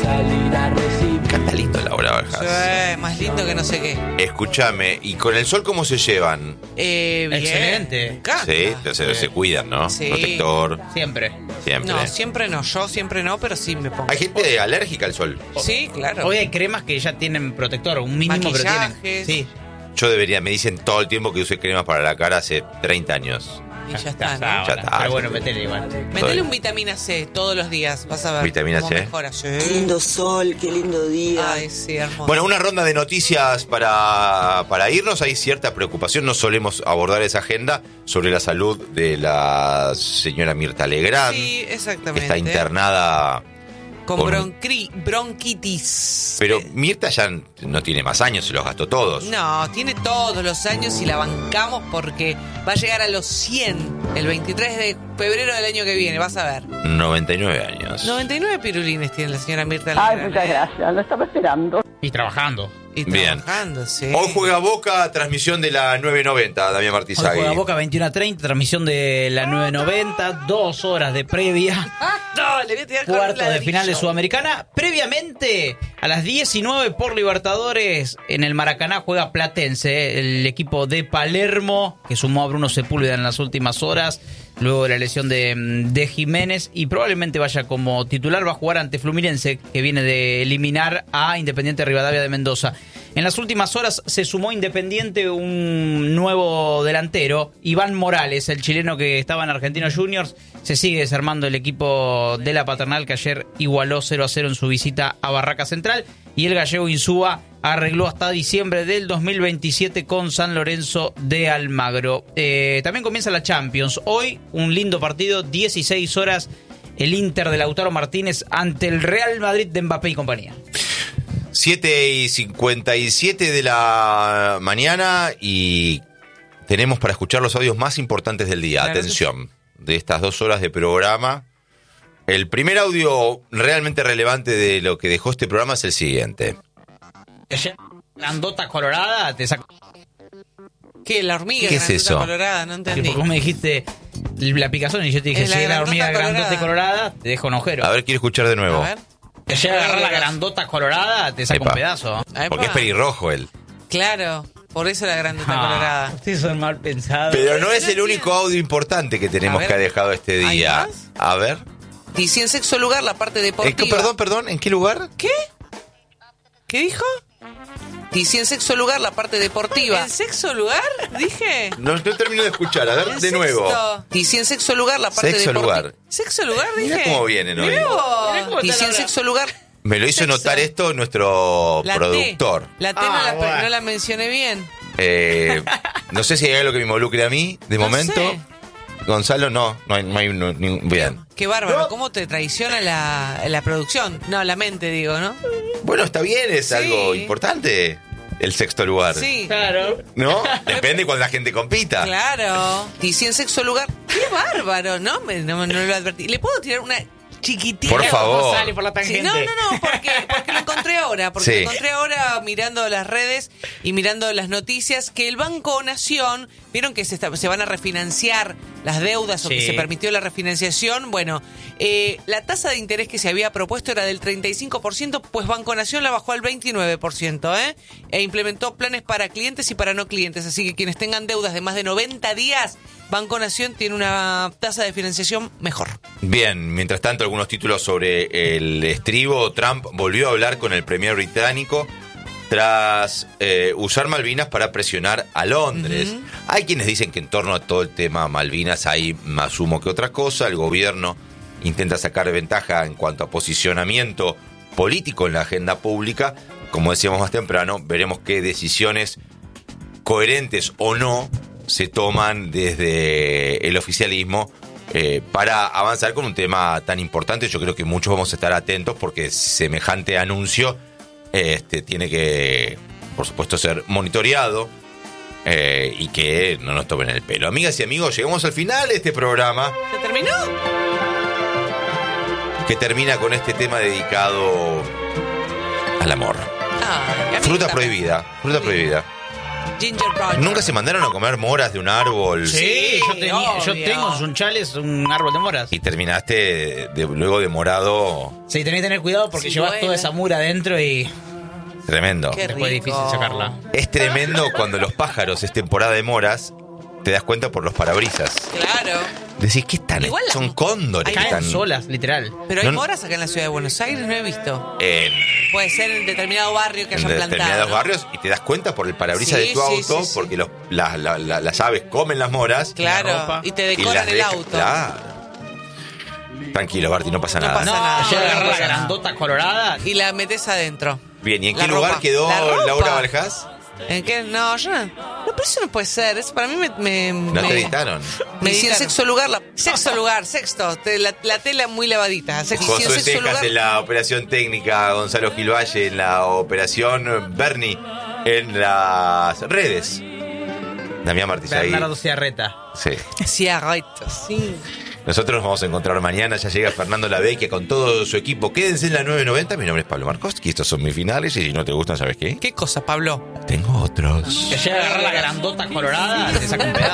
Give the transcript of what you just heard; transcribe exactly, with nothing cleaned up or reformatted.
salir a recibir. Canta lindo Laura Bajas. Sí, más lindo que no sé qué. Escúchame, ¿y con el sol cómo se llevan? Eh, bien. Excelente. Canta. Sí, se, se cuidan, ¿no? Sí. Protector, Siempre. siempre. No, siempre no. Yo siempre no, pero sí me pongo. Hay gente alérgica al sol. Sí, claro. Hoy hay cremas que ya tienen protector, un mínimo, pero tienen. Maquillajes. Sí. Yo debería, me dicen todo el tiempo que use cremas para la cara hace treinta años. Y ya está, ¿no? Ya está. Pero bueno, metele igual. Metele un vitamina C todos los días, vas a ver. ¿Vitamina cómo C? mejora. Sí. Qué lindo sol, qué lindo día. Ay, sí, hermoso. Bueno, una ronda de noticias para, para irnos. Hay cierta preocupación, no solemos abordar esa agenda sobre la salud de la señora Mirta Legrand. Sí, Que exactamente. está internada Con, con- bronqui- bronquitis. Pero Mirta ya no tiene más años, se los gastó todos. No, tiene todos los años y la bancamos porque va a llegar a los cien el veintitrés de febrero del año que viene, vas a ver. noventa y nueve años. noventa y nueve pirulines tiene la señora Mirta Ay, Legrand, muchas ¿eh? gracias, lo estaba esperando. Y trabajando. Y Bien. trabajando, sí. Hoy juega Boca, transmisión de la nueve noventa, Damián Hoy Martizagui. juega Boca veintiuno a treinta, transmisión de la nueve noventa, dos horas de previa. No, le voy a tirar con un Cuartos de ladrillo. final de Sudamericana. Previamente, a las diecinueve por Libertadores, en el Maracaná juega Platense, el equipo de Palermo, que sumó a Bruno Sepúlveda en las últimas horas, luego de la lesión de, de Jiménez, y probablemente vaya como titular, va a jugar ante Fluminense, que viene de eliminar a Independiente Rivadavia de Mendoza. En las últimas horas se sumó Independiente un nuevo delantero, Iván Morales, el chileno que estaba en Argentinos Juniors. Se sigue desarmando el equipo de la Paternal, que ayer igualó cero a cero en su visita a Barraca Central. Y el gallego Insúa arregló hasta diciembre del dos mil veintisiete con San Lorenzo de Almagro. Eh, también comienza la Champions. Hoy un lindo partido, dieciséis horas, el Inter de Lautaro Martínez ante el Real Madrid de Mbappé y compañía. siete y cincuenta y siete de la mañana y tenemos para escuchar los audios más importantes del día. Claro. Atención, de estas dos horas de programa. El primer audio realmente relevante de lo que dejó este programa es el siguiente. Grandota colorada, te saco. ¿Qué? La hormiga ¿Qué es grandota eso? colorada, no entendí. Porque vos me dijiste la picazón y yo te dije, Es la si es la grandota hormiga grandota y colorada. colorada, te dejo un agujero. A ver, quiero escuchar de nuevo. A ver. Te llega a agarrar la grandota colorada, te saco Epa. un pedazo. Porque es pelirrojo él. Claro, por eso la grandota Ah, colorada. ustedes son mal pensados. Pero no es no el único entiendo. audio importante que tenemos A ver. que ha dejado este ¿Hay día. más? A ver. Y si en sexto lugar la parte ¿En deportiva. qué- perdón, perdón, ¿en qué lugar? ¿Qué? ¿Qué dijo? Y si en sexto lugar la parte deportiva. ¿En sexto lugar? Dije. No, no termino de escuchar. A ver, En de nuevo. sexto. Y si en sexto lugar la parte Sexto deportiva. lugar. Sexto lugar, dije. Mirá cómo vienen hoy. Mirá vos. Mirá cómo Y están si en hablando. sexto lugar. Me lo hizo Sexto. notar esto nuestro La productor. T. La T Ah, no, la, bueno. no la mencioné bien. Eh, no sé si hay algo que me involucre a mí, de No momento. sé. Gonzalo, no, no hay, no hay no- ni- bien. Qué bárbaro, ¿cómo te traiciona la, la producción? No, la mente, digo, ¿no? Bueno, está bien, es Sí. algo importante el sexto lugar. Sí. Claro. ¿No? Depende cuando la gente compita. Claro. Y si en sexto lugar. Qué bárbaro, ¿no? Me- no, no lo advertí. ¿Le puedo tirar una chiquitita? Por favor. Sale por la Sí, tangente. no, no, no, porque, porque lo encontré ahora, porque Sí. lo encontré ahora mirando las redes y mirando las noticias, que el Banco Nación, vieron que se, está- se van a refinanciar las deudas o que Sí. se permitió la refinanciación. Bueno, eh, la tasa de interés que se había propuesto era del treinta y cinco por ciento, pues Banco Nación la bajó al veintinueve por ciento, ¿eh? E implementó planes para clientes y para no clientes, así que quienes tengan deudas de más de noventa días, Banco Nación tiene una tasa de financiación mejor. Bien, mientras tanto, algunos títulos sobre el estribo. Trump volvió a hablar con el premier británico tras eh, usar Malvinas para presionar a Londres. Ujú. Hay quienes dicen que en torno a todo el tema Malvinas hay más humo que otra cosa. El gobierno intenta sacar ventaja en cuanto a posicionamiento político en la agenda pública. Como decíamos más temprano, veremos qué decisiones coherentes o no se toman desde el oficialismo eh, para avanzar con un tema tan importante. Yo creo que muchos vamos a estar atentos porque semejante anuncio este, tiene que, por supuesto, ser monitoreado eh, y que no nos tomen el pelo. Amigas y amigos, llegamos al final de este programa ¿Se terminó? que termina con este tema dedicado al amor. Ay, a mí Fruta también. prohibida, fruta Sí. prohibida. Ginger Project. ¿Nunca se mandaron a comer moras de un árbol? Sí, yo, tenía, yo obvio. tengo en Sunchales un árbol de moras. Y terminaste de, luego de morado Sí, tenés que tener cuidado porque Sí, llevas buena. toda esa mura adentro y tremendo. Qué después es rico. difícil sacarla. Es tremendo cuando los pájaros es temporada de moras, te das cuenta por los parabrisas. Claro. Decís, ¿qué están? Igual las- Son cóndores. que Caen están solas, literal. Pero hay No, no. moras acá en la ciudad de Buenos Aires, no he visto. en, Puede ser en determinado barrio que en hayan plantado. determinados ¿no? barrios y te das cuenta por el parabrisas Sí, de tu sí, auto, sí, sí. porque los, la- la- la- las aves comen las moras. La Claro. ropa. Y te y decoran las el dejan- auto. Claro. Tranquilo, Barty, no pasa No nada. pasa No, nada. llega a agarrar la pasa nada. grandota colorada. Y la metes adentro. Bien, ¿y en La qué lugar ropa. quedó La ropa. Laura Valjas? ¿En qué? No, yo no. No, pero eso no puede ser. Eso para mí me. me No me- te editaron. Me dice sexto lugar. La, sexto lugar, sexto. Te- la, la tela muy lavadita. Sexto, Josué sexto Cejas lugar. en la operación técnica, Gonzalo Gilvalle en la operación Bernie en las redes. Damián Martí ahí. Bernardo Ciarreta. Sí. Sí, arreito, sí. Nosotros nos vamos a encontrar mañana. Ya llega Fernando Lavecchia con todo su equipo. Quédense en la nueve noventa. Mi nombre es Pablo Marcos. Y estos son mis finales. Y si no te gustan, ¿sabes qué? ¿Qué cosa, Pablo? Tengo otros. Que llega a agarrar la grandota colorada, te saca un pedazo.